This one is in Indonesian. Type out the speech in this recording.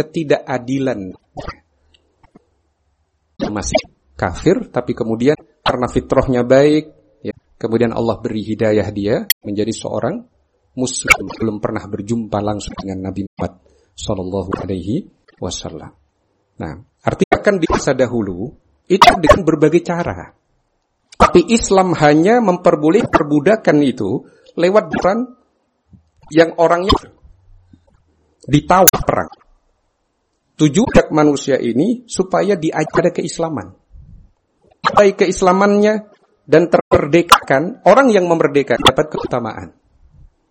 ketidakadilan. Masih kafir, tapi kemudian karena fitrahnya baik, ya, kemudian Allah beri hidayah dia menjadi seorang Muslim, belum pernah berjumpa langsung dengan Nabi Muhammad Sallallahu Alaihi Wasallam. Nah, artinya kan di masa dahulu itu dengan berbagai cara. Tapi Islam hanya memperboleh perbudakan itu lewat peran yang orangnya ditawar perang. Tujuan manusia ini supaya diajar keislaman. Baik keislamannya dan termerdekakan, orang yang memerdekakan dapat keutamaan.